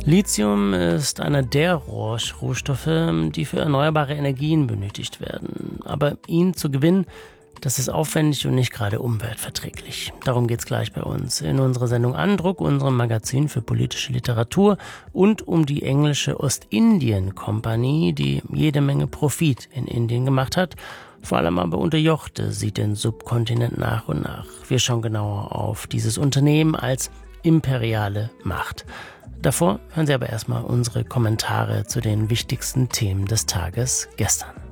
Lithium ist einer der Rohstoffe, die für erneuerbare Energien benötigt werden. Aber ihn zu gewinnen, das ist aufwendig und nicht gerade umweltverträglich. Darum geht's gleich bei uns in unserer Sendung Andruck, unserem Magazin für politische Literatur, und um die englische Ostindien-Kompanie, die jede Menge Profit in Indien gemacht hat, vor allem aber unterjochte sie den Subkontinent nach und nach. Wir schauen genauer auf dieses Unternehmen als imperiale Macht. Davor hören Sie aber erstmal unsere Kommentare zu den wichtigsten Themen des Tages gestern.